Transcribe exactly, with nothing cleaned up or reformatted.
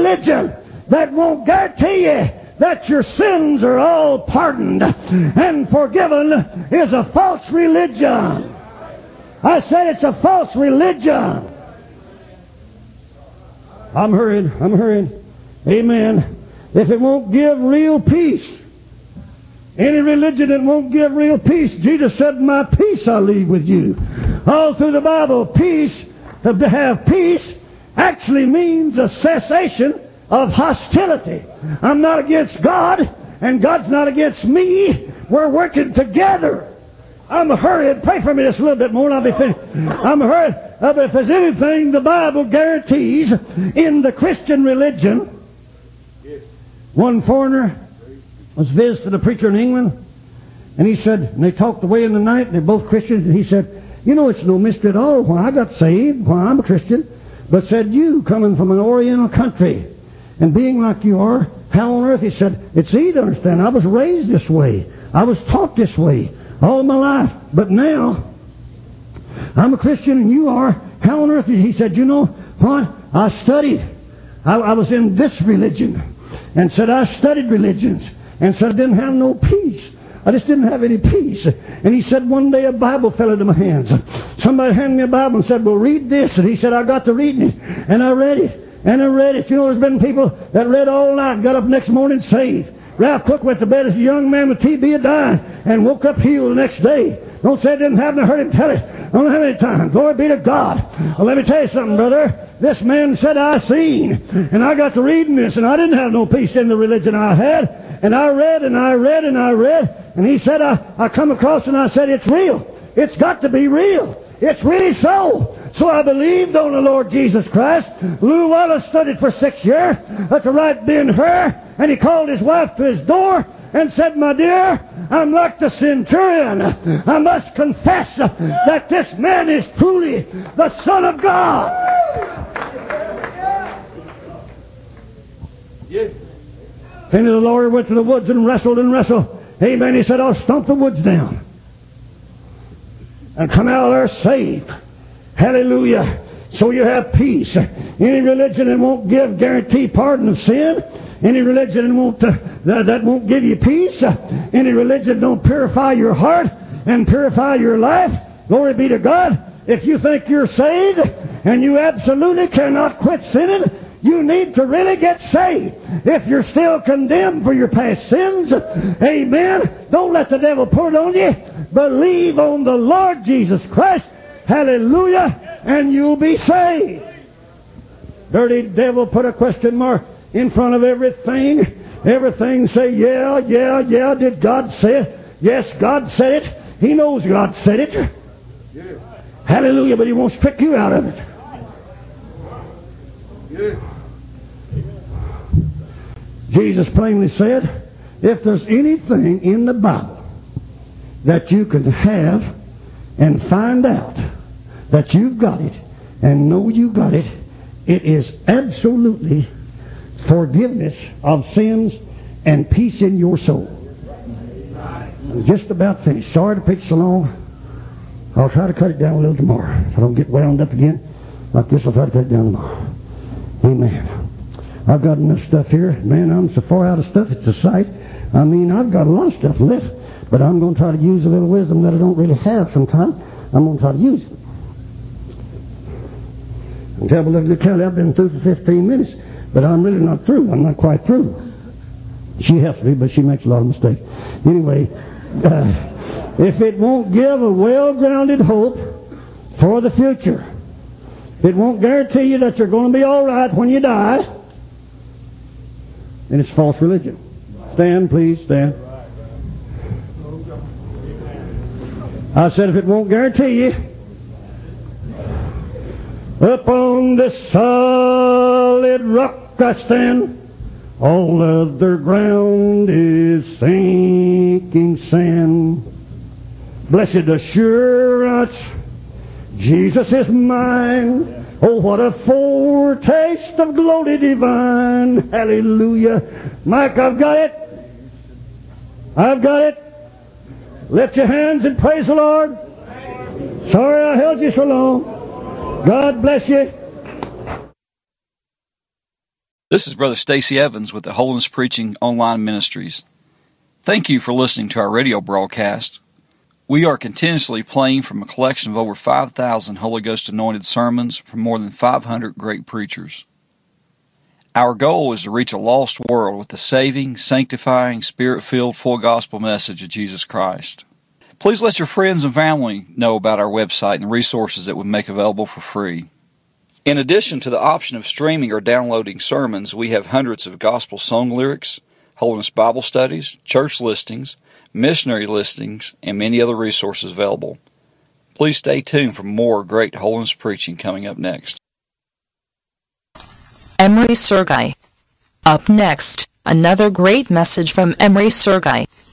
religion that won't guarantee you that your sins are all pardoned and forgiven is a false religion. I said it's a false religion. I'm hurrying, I'm hurrying. Amen. If it won't give real peace, any religion that won't give real peace, Jesus said, my peace I leave with you. All through the Bible, peace, to have peace, actually means a cessation of hostility. I'm not against God, and God's not against me. We're working together. I'm hurrying. Pray for me just a little bit more and I'll be finished. I'm hurrying. Uh, but if there's anything the Bible guarantees in the Christian religion, one foreigner was visiting a preacher in England, and he said, and they talked away in the night, and they're both Christians, and he said, you know, it's no mystery at all why I got saved, why I'm a Christian, but said, you coming from an Oriental country, and being like you are, how on earth? He said, it's easy to understand. I was raised this way. I was taught this way all my life. But now, I'm a Christian and you are. How on earth? He said, you know what? I studied. I, I was in this religion. And said, I studied religions. And said, I didn't have no peace. I just didn't have any peace. And he said, one day a Bible fell into my hands. Somebody handed me a Bible and said, well, read this. And he said, I got to reading it. And I read it. And I read it. You know, there's been people that read all night and got up next morning saved. Ralph Cook went to bed as a young man with T B dying and woke up healed the next day. Don't say it didn't happen. I heard him tell it. I don't know how many times. Glory be to God. Well, let me tell you something, brother. This man said, I seen. And I got to reading this, and I didn't have no peace in the religion I had. And I read, and I read, and I read. And he said, I, I come across, and I said, it's real. It's got to be real. It's really so. So I believed on the Lord Jesus Christ. Lou Wallace studied for six years at the right being her. And he called his wife to his door and said, my dear, I'm like the centurion. I must confess that this man is truly the Son of God. Yes. Then the lawyer went to the woods and wrestled and wrestled. Amen. He said, I'll stomp the woods down and come out of there saved. Hallelujah. So you have peace. Any religion that won't give guarantee pardon of sin, any religion that won't, uh, that, that won't give you peace, uh, any religion that don't purify your heart and purify your life, glory be to God. If you think you're saved and you absolutely cannot quit sinning, you need to really get saved. If you're still condemned for your past sins, amen, don't let the devil put it on you. Believe on the Lord Jesus Christ. Hallelujah. And you'll be saved. Dirty devil put a question mark in front of everything. Everything say, yeah, yeah, yeah. Did God say it? Yes, God said it. He knows God said it. Yeah. Hallelujah. But he won't trick you out of it. Yeah. Jesus plainly said, if there's anything in the Bible that you can have and find out that you've got it and know you got it, it is absolutely forgiveness of sins and peace in your soul. I'm just about finished. Sorry to preach so long. I'll try to cut it down a little tomorrow. If I don't get wound up again like this, I'll try to cut it down tomorrow. Amen. I've got enough stuff here. Man, I'm so far out of stuff, it's a sight. I mean, I've got a lot of stuff left, but I'm going to try to use a little wisdom that I don't really have sometimes. I'm going to try to use it. And tell Belinda Kelly I've been through for fifteen minutes, but I'm really not through. I'm not quite through. She helps me, but she makes a lot of mistakes. Anyway, uh, if it won't give a well-grounded hope for the future, it won't guarantee you that you're going to be all right when you die, then it's false religion. Stand, please, stand. I said if it won't guarantee you, upon this solid rock I stand, all other ground is sinking sand. Blessed assurance, Jesus is mine. Oh, what a foretaste of glory divine. Hallelujah. Mike, I've got it. I've got it. Lift your hands and praise the Lord. Sorry I held you so long. God bless you. This is Brother Stacy Evans with the Holiness Preaching Online Ministries. Thank you for listening to our radio broadcast. We are continuously playing from a collection of over five thousand Holy Ghost anointed sermons from more than five hundred great preachers. Our goal is to reach a lost world with the saving, sanctifying, Spirit-filled, full gospel message of Jesus Christ. Please let your friends and family know about our website and the resources that we make available for free. In addition to the option of streaming or downloading sermons, we have hundreds of gospel song lyrics, Holiness Bible studies, church listings, missionary listings, and many other resources available. Please stay tuned for more great holiness preaching coming up next. Emery Sergei. Up next, another great message from Emery Sergei.